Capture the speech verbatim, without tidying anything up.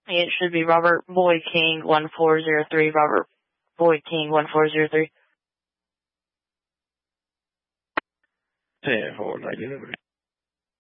It should be Robert Boy King one four zero three, Robert Boy King one four zero three. ten four ninety-nine.